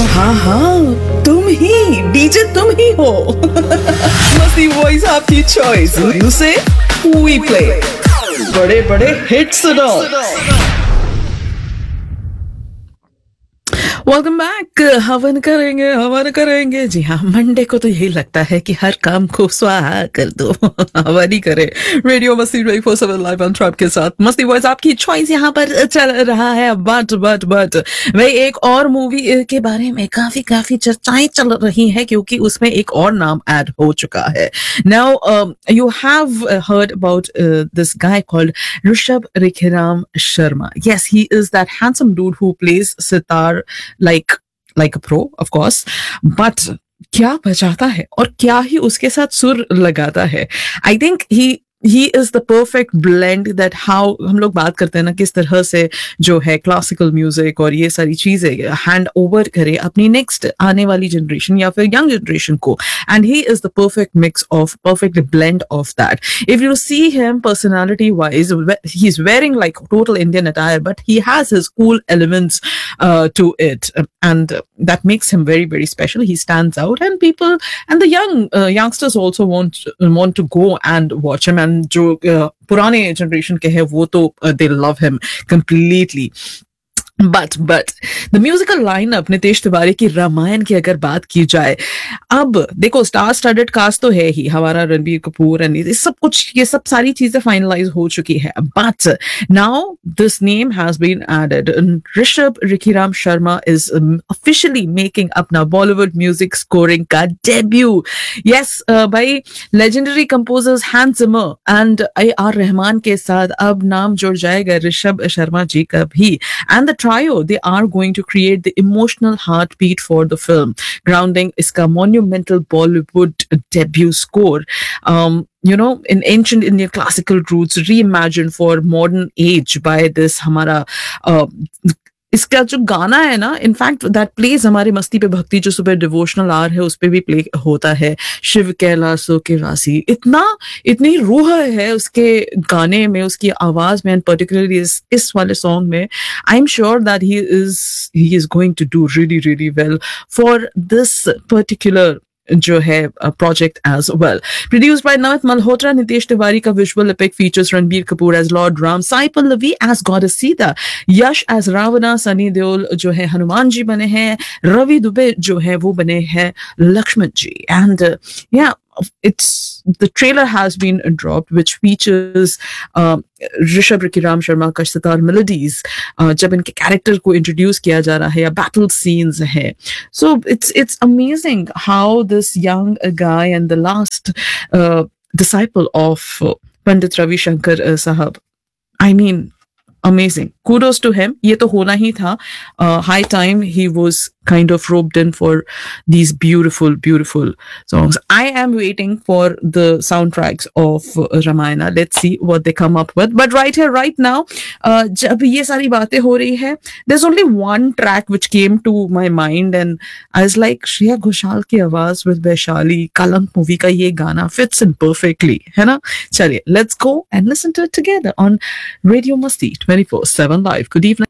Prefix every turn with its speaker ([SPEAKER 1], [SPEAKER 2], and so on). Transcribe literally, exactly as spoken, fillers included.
[SPEAKER 1] हाँ हाँ, तुम ही डीजे, तुम ही हो। मस्ती वॉइस आपकी चॉइस, यू से वी प्ले बड़े बड़े हिट्स सुनो। Welcome back. हवन करेंगे हवन करेंगे, जी हाँ, मंडे को तो यही लगता है कि हर काम को स्वाहा कर दो। हवन ही करे। रेडियो मस्ती twenty four seven live on trap के साथ मस्ती वॉइस आपकी चॉइस यहाँ पर चल रहा है। बट बट बट भाई, एक और मूवी के बारे में काफी काफी चर्चाएं चल रही हैं, क्योंकि उसमें एक और नाम ऐड हो चुका है। Now you have heard about this guy called Rishabh Rikhiram Sharma. Yes, he is that handsome dude who plays sitar like like a pro, of course. But क्या बजाता है और क्या ही उसके साथ सुर लगाता है. I think he he is the perfect blend that how हम लोग बात करते हैं ना, किस तरह से जो है क्लासिकल म्यूजिक और ये सारी चीजें हैंड ओवर करे अपनी नेक्स्ट आने वाली जनरेशन या फिर यंग जनरेशन को. And he is the perfect mix of perfect blend of that. If you see him personality wise, he's wearing like total Indian attire, but he has his cool elements uh, to it, and that makes him very very special. He stands out, and people and the young uh, youngsters also want want to go and watch him. And जो uh, पुराने generation के हैं वो तो uh, they love him completely. But but the musical lineup Nitesh Tiwari की रामायण की अगर बात की जाए, अब देखो स्टार स्टडेड कास्ट तो है ही, हमारा रणबीर कपूर एंड ये सब कुछ, ये सब सारी चीजें फाइनलाइज हो चुकी है. But now this name has been added. Rishabh Rikhiram Sharma is officially making अपना बॉलीवुड म्यूजिक स्कोरिंग का डेब्यू. यस भाई, legendary composers Hans Zimmer and A R Rahman के साथ अब नाम जुड़ जाएगा ऋषभ शर्मा जी का भी. And the trio, they are going to create the emotional heartbeat for the film, grounding iska monumental Bollywood debut score, um, you know, in ancient Indian classical roots reimagined for modern age by this hamara uh, इसका जो गाना है ना, in fact that plays हमारे मस्ती पे भक्ति जो सुबह डिवोशनल आर है उस पे भी प्ले होता है. शिव कैलाशों के वासी, इतना इतनी रूह है उसके गाने में, उसकी आवाज में, एंड पर्टिकुलरली इस, इस वाले सॉन्ग में. I am sure that he is he is going to do really really well for this particular जो है project as well. Produced by Namit Malhotra, Nitesh Tiwari का visual epic features Ranbir Kapoor as Lord Ram, Sai Pallavi as goddess Sita, यश as रावणा, सनी देओल जो है हनुमान जी बने हैं, रवि दुबे जो है वो बने हैं लक्ष्मण जी. एंड या it's the trailer has been dropped, which features uh, Rishabh Rikhiram Sharma का सितार melodies uh, जब इनके कैरेक्टर को इंट्रोड्यूस किया जा रहा है या बैटल सीन्स है. So it's it's amazing how this young guy and the last uh, disciple of uh, Pandit Ravi Shankar uh, Sahab, I mean amazing, kudos to him. ये तो होना ही था. uh, high time he was kind of roped in for these beautiful beautiful songs. I am waiting for the soundtracks of uh, Ramayana. Let's see what they come up with. But right here right now, uh, जब ये सारी बातें हो रही है, there's only one track which came to my mind and I was like, Shreya Ghoshal की आवाज with Vaishali, कलंक मूवी का ये गाना fits in perfectly, है ना. चलिए, let's go and listen to it together on Radio Masti twenty four seven live. Good evening.